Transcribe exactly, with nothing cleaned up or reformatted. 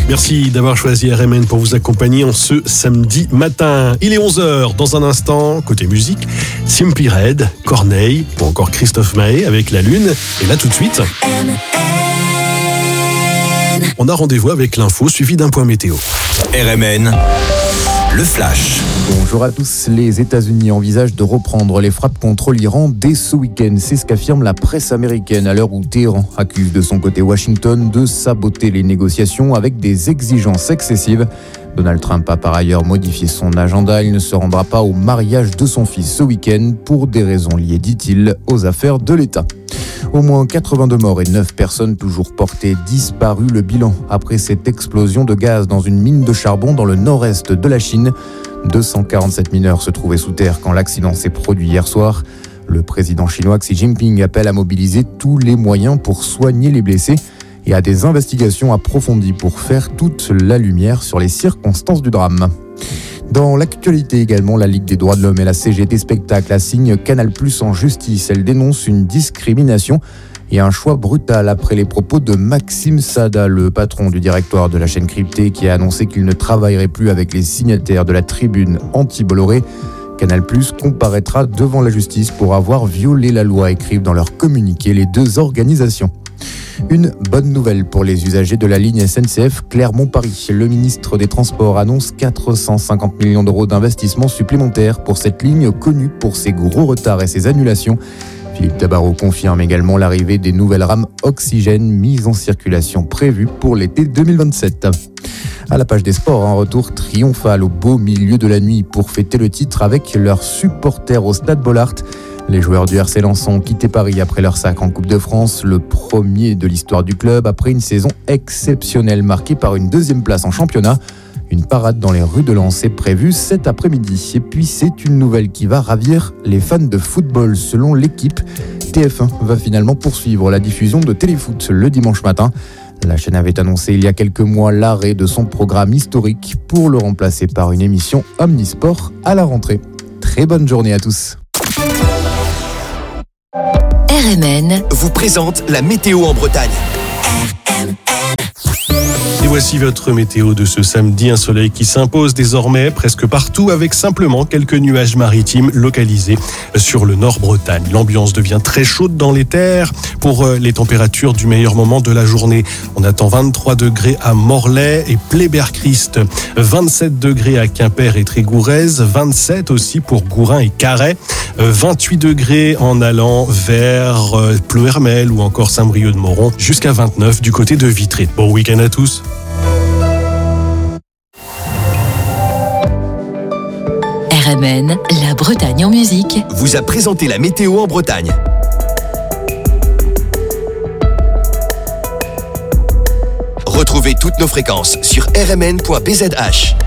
Merci d'avoir choisi R M N pour vous accompagner en ce samedi matin. Il est onze heures. Dans un instant, côté musique, Simply Red, Corneille ou encore Christophe Maé avec La Lune. Et là tout de suite, on a rendez-vous avec l'info suivi d'un point météo. R M N, le flash. Bonjour à tous. Les États-Unis envisagent de reprendre les frappes contre l'Iran dès ce week-end. C'est ce qu'affirme la presse américaine à l'heure où Téhéran accuse de son côté Washington de saboter les négociations avec des exigences excessives. Donald Trump a par ailleurs modifié son agenda. Il ne se rendra pas au mariage de son fils ce week-end pour des raisons liées, dit-il, aux affaires de l'État. Au moins quatre-vingt-deux morts et neuf personnes toujours portées disparues. Le bilan après cette explosion de gaz dans une mine de charbon dans le nord-est de la Chine. deux cent quarante-sept mineurs se trouvaient sous terre quand l'accident s'est produit hier soir. Le président chinois Xi Jinping appelle à mobiliser tous les moyens pour soigner les blessés et à des investigations approfondies pour faire toute la lumière sur les circonstances du drame. Dans l'actualité également, la Ligue des droits de l'homme et la C G T Spectacle assignent Canal+ en justice. Elle dénonce une discrimination et un choix brutal après les propos de Maxime Sada, le patron du directoire de la chaîne cryptée, qui a annoncé qu'il ne travaillerait plus avec les signataires de la tribune anti-Bolloré. Canal+ comparaîtra devant la justice pour avoir violé la loi, écrivent dans leur communiqué les deux organisations. Une bonne nouvelle pour les usagers de la ligne S N C F Clermont-Paris. Le ministre des Transports annonce quatre cent cinquante millions d'euros d'investissement supplémentaires pour cette ligne connue pour ses gros retards et ses annulations. Philippe Tabarot confirme également l'arrivée des nouvelles rames Oxygène mises en circulation prévues pour l'été deux mille vingt-sept. À la page des sports, un retour triomphal au beau milieu de la nuit pour fêter le titre avec leurs supporters au Stade Bollaert. Les joueurs du R C Lens ont quitté Paris après leur sacre en Coupe de France, le premier de l'histoire du club après une saison exceptionnelle marquée par une deuxième place en championnat. Une parade dans les rues de Lens est prévue cet après-midi. Et puis c'est une nouvelle qui va ravir les fans de football. Selon l'équipe, T F un va finalement poursuivre la diffusion de Téléfoot le dimanche matin. La chaîne avait annoncé il y a quelques mois l'arrêt de son programme historique pour le remplacer par une émission Omnisport à la rentrée. Très bonne journée à tous. R M N vous présente la météo en Bretagne. Et voici votre météo de ce samedi, un soleil qui s'impose désormais presque partout avec simplement quelques nuages maritimes localisés sur le Nord-Bretagne. L'ambiance devient très chaude dans les terres pour les températures du meilleur moment de la journée. On attend vingt-trois degrés à Morlaix et Pleyber-Christ, vingt-sept degrés à Quimper et Trégourez, vingt-sept aussi pour Gourin et Carhaix, vingt-huit degrés en allant vers Ploërmel ou encore Saint-Brieuc-de-Moron, jusqu'à vingt-neuf du côté de Vitré. Bon week-end à tous. R M N, la Bretagne en musique, vous a présenté la météo en Bretagne. Retrouvez toutes nos fréquences sur r m n point b z h.